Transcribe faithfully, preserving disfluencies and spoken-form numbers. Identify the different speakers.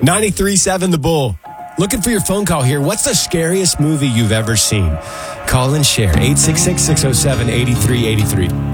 Speaker 1: ninety-three point seven The Bull. Looking for your phone call here. What's the scariest movie you've ever seen? Call and share. eight six six, six oh seven, eight three eight three.